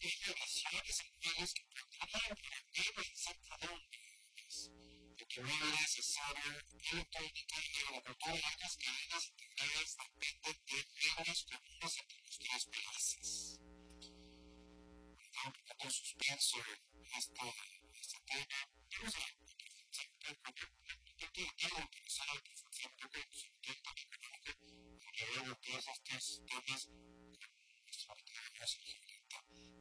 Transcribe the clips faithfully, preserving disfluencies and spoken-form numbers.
que haya visiones sexuales que contribuyan a la incertidumbres, de que no es necesario electrónica y agricultura y otras cadenas integrales dependen de reglas comunes entre los tres países. Da un poquito de suspenso este, este tema. Vamos a yo te quiero interesar en profundizar un poco en su tiempo económico alrededor de todos estos temas con nuestra autoridad violenta.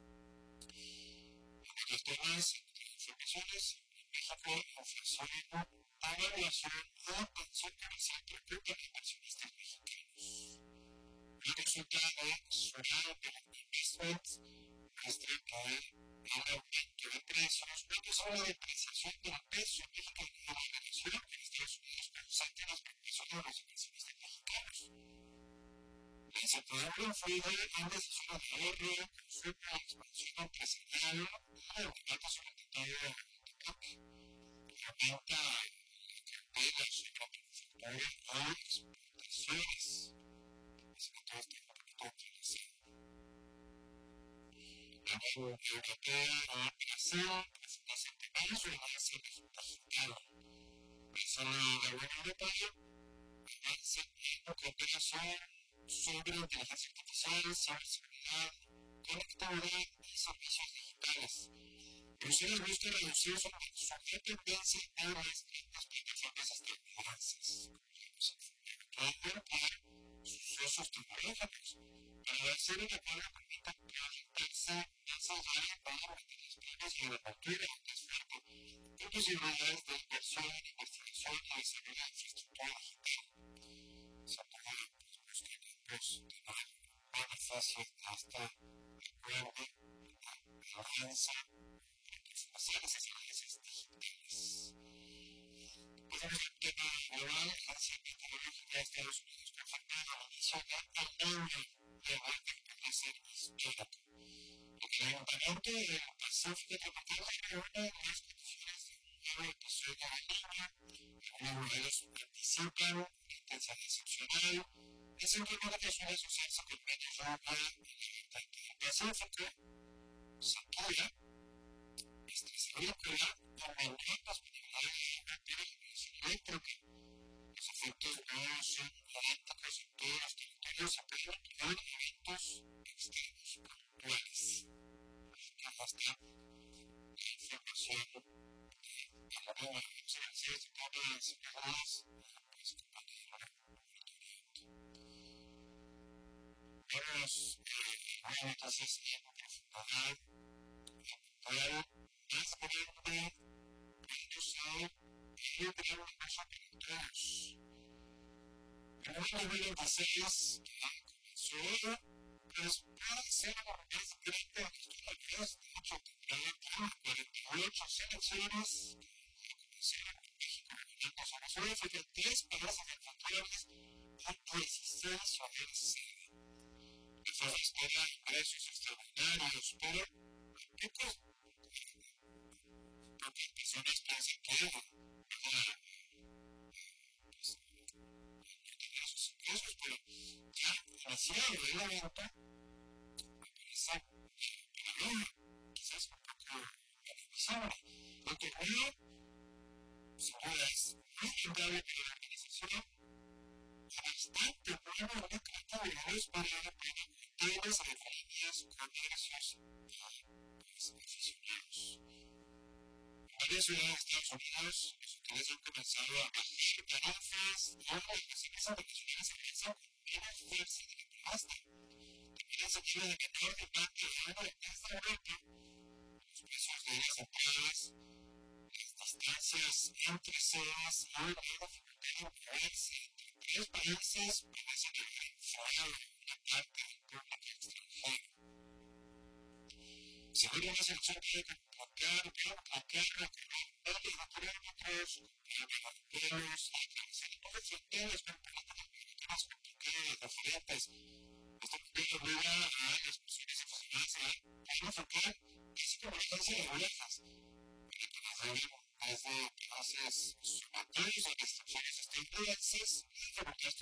En otros temas, informaciones, en México, inflación, devaluación o tensión comercial preocupan a inversionistas mexicanos. El resultado de Surround Investments muestra que el aumento de precios no es una depreciación del peso en México en relación con Estados Unidos causante las preocupaciones de los inversionistas mexicanos. La incertidumbre influye en decisiones de ahorro, consumo, expansión empresarial y aumentos sobre el todo de TikTok. Aumenta la cartera sobre la manufactura y exportaciones. Eso que todo está un poquito entrelazado. La Unión Europea y Brasil presentan temas sobre la selva digital. Brasil y la Unión Europea avanzan en cooperación sobre inteligencia artificial, ciberseguridad, conectividad y servicios digitales. Bruselas busca reducir su dependencia de las grandes plataformas estadounidenses, como ya hemos informado, que ampliar sus usos tecnológicos. Para hacer un acuerdo permite proyectarse más allá para materias primas y agricultura, transporte, y posibilidades de inversión, investigación y desarrollo de infraestructura digital. Se puede buscar pues, tener beneficios de este acuerdo, alianza, hacer esas alianzas digitales. Pasamos al tema global, la Agencia Meteorológica de Estados Unidos confirma el inicio del año de aguante que puede ser histórico. El calentamiento del Pacífico tropical reúne las condiciones de un nuevo episodio de La Niña. Algunos modelos anticipan una intensidad excepcional. Dicen que una que suele asociarse con menos lluvia en el levantante del Pacífico, sequía, estrés agrícola y menor disponibilidad de agua para la generación eléctrica. Los efectos no son idénticos en todos los territorios y pueden incluir eventos extremos puntuales. Acá está la información de la nueva observación de tablas cerradas, pues compañera Vemos nuevas noticias en profundidad, en más grande, industrial y el primer universo para todos. En el dos mil veintiséis, que comenzó, pues puede ser un mes grande de la historia. De hecho, tendrá cuarenta y ocho selecciones que comenzaron en México, ganando sobre Sudáfrica, tres países anfitriones y dieciséis ciudades sede. Esa es la historia de ingresos extraordinarios, pero pocas pocas personas piensan que ¿verdad? Pues, no tenía sus ingresos, pero ya iniciado el evento, esa palabra quizás un poco invisible. Lo que ocurrió, sin duda, es muy rentable para la organización y bastante bueno y lucrativo para productores, aerolíneas, comercios y pues, aficionados. En varias ciudades de Estados Unidos, los hoteles han comenzado a bajar tarifas y ahora las naciones internacionales avanzan con menos fuerza de la prevista. También se tiene de menor demanda de agua desde Europa. Los precios de las entradas, las distancias entre sedes y la dificultad de moverse entre tres países parecen haber influido en una parte del público extranjero. Según una selección puede complicar, puede complicar recorrer miles de kilómetros, comprar vuelos y atravesar nuevas fronteras con políticas migratorias complicadas, diferentes. Esto también obliga a las personas aficionadas a planificar casi como una agencia de viajes, para que les lleguen desde países somatorios o restricciones estadounidenses y dificultades